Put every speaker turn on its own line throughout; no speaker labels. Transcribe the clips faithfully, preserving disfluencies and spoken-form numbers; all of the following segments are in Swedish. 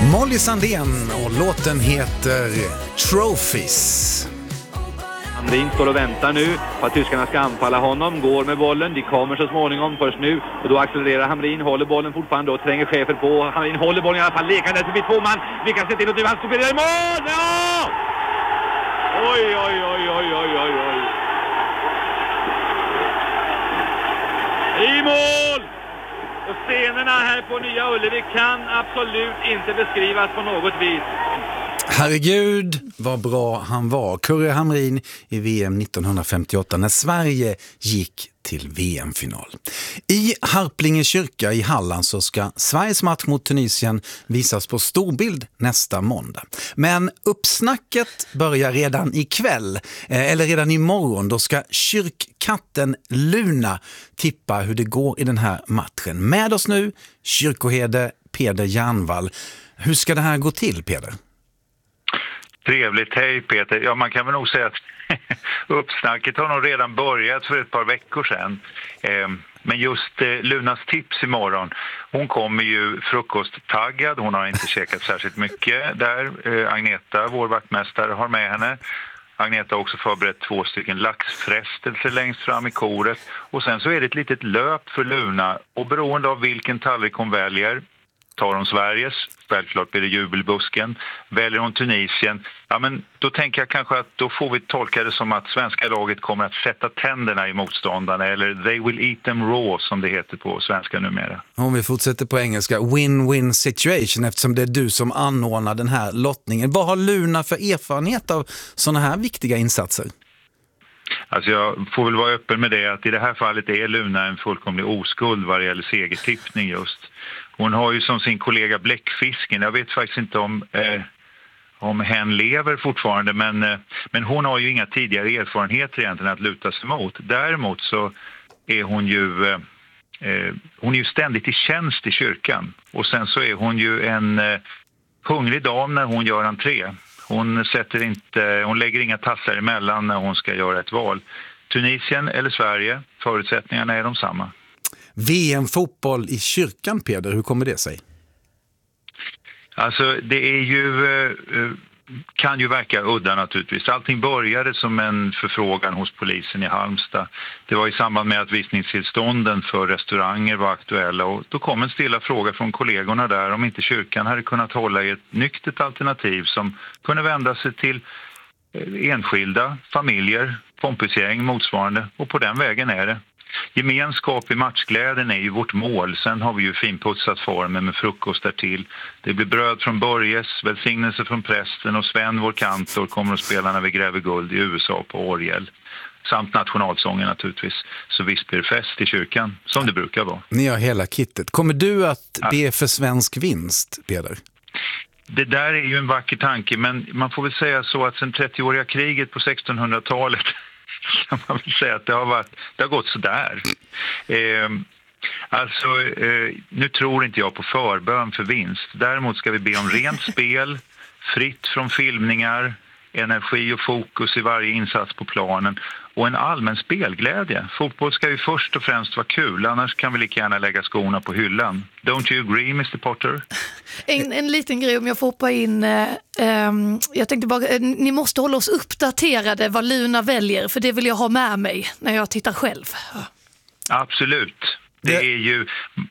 Molly Sandén och låten heter Trophies.
Hamrin står och väntar nu på att tyskarna ska anfalla honom, går med bollen, de kommer så småningom först nu och då accelererar Hamrin, håller bollen fortfarande och tränger chefer på. Hamrin håller bollen i alla fall, lekande förbi två man, vi kan se till att du han spelar i mål! Ja! Oj, oj, oj, oj, oj, oj, oj. I mål! Och scenerna här på Nya Ullevi kan absolut inte beskrivas på något vis.
Herregud, vad bra han var. Kurre Hamrin i V M nittonhundrafemtioåtta när Sverige gick till V M-final. I Harplinge kyrka i Halland så ska Sveriges match mot Tunisien visas på storbild nästa måndag. Men uppsnacket börjar redan ikväll, eller redan imorgon. Då ska kyrkkatten Luna tippa hur det går i den här matchen. Med oss nu, kyrkoherde Peder Järnvall. Hur ska det här gå till, Peder?
Trevligt, hej Peter. Ja, man kan väl nog säga att uppsnacket har nog redan börjat för ett par veckor sedan. Eh, men just eh, Lunas tips imorgon, hon kommer ju frukosttaggad, hon har inte käkat särskilt mycket där. Eh, Agneta, vår vaktmästare, har med henne. Agneta har också förberett två stycken laxfrestelser längst fram i koret. Och sen så är det ett litet löp för Luna och beroende av vilken tallrik hon väljer, tar hon Sveriges, självklart blir det jubelbusken. Väljer hon Tunisien, ja men då tänker jag kanske att då får vi tolka det som att svenska laget kommer att sätta tänderna i motståndarna, eller they will eat them raw som det heter på svenska numera.
Om vi fortsätter på engelska, win-win situation, eftersom det är du som anordnar den här lottningen. Vad har Luna för erfarenhet av sådana här viktiga insatser?
Alltså jag får väl vara öppen med det att i det här fallet är Luna en fullkomlig oskuld vad det gäller segertippning just. Hon har ju som sin kollega Bläckfisken, jag vet faktiskt inte om, eh, om hen lever fortfarande, men, eh, men hon har ju inga tidigare erfarenheter egentligen att luta sig mot. Däremot så är hon ju, eh, eh, hon är ju ständigt i tjänst i kyrkan. Och sen så är hon ju en eh, hungrig dam när hon gör entré. Hon, sätter inte, hon lägger inga tassar emellan när hon ska göra ett val. Tunisien eller Sverige, förutsättningarna är de samma.
V M-fotboll i kyrkan, Peder, hur kommer det sig?
Alltså det är ju, eh, kan ju verka udda naturligtvis. Allting började som en förfrågan hos polisen i Halmstad. Det var i samband med att visningstillstånden för restauranger var aktuella och då kom en stilla fråga från kollegorna där om inte kyrkan hade kunnat hålla i ett nyktert alternativ som kunde vända sig till enskilda, familjer, kompisgäng, motsvarande, och på den vägen är det. Gemenskap i matchglädjen är ju vårt mål. Sen har vi ju finputsat formen med frukost där till. Det blir bröd från Börjes, välsignelse från prästen och Sven, vår kantor, kommer att spela när vi gräver guld i U S A på orgel. Samt nationalsången naturligtvis. Så visst blir det fest i kyrkan, som det brukar vara.
Ni har hela kittet. Kommer du att be för svensk vinst, Peder?
Det där är ju en vacker tanke, men man får väl säga så att sen trettioåriga kriget på sextonhundratalet kan man väl säga att det har, varit, det har gått sådär. Eh, alltså, eh, nu tror inte jag på förbön för vinst. Däremot ska vi be om rent spel, fritt från filmningar, energi och fokus i varje insats på planen och en allmän spelglädje. Fotboll ska ju först och främst vara kul, annars kan vi lika gärna lägga skorna på hyllan. Don't you agree, mister Potter?
En, en liten grej om jag får hoppa in. Eh, um, jag tänkte bara, eh, ni måste hålla oss uppdaterade vad Luna väljer, för det vill jag ha med mig när jag tittar själv.
Absolut. Det är ju...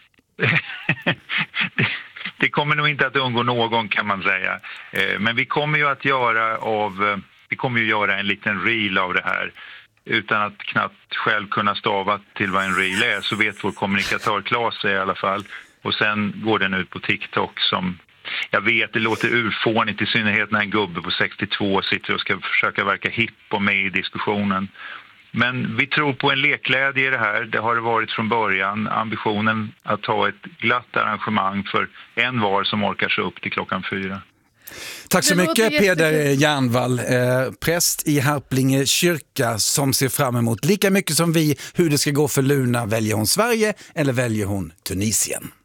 Det kommer nog inte att undgå någon, kan man säga. Men vi kommer ju att göra av, vi kommer ju göra en liten reel av det här. Utan att knappt själv kunna stava till vad en reel är, så vet vår kommunikatör Claes i alla fall. Och sen går den ut på TikTok som, jag vet, det låter urfånigt, i synnerhet när en gubbe på sextiotvå sitter och ska försöka verka hipp och med i diskussionen. Men vi tror på en lekglädje i det här. Det har det varit från början. Ambitionen att ha ett glatt arrangemang för en var som orkar sig upp till klockan fyra.
Tack så
Det
mycket, Peder
jättekul.
Järnvall, eh, präst i Harplinge kyrka, som ser fram emot lika mycket som vi hur det ska gå för Luna. Väljer hon Sverige eller väljer hon Tunisien?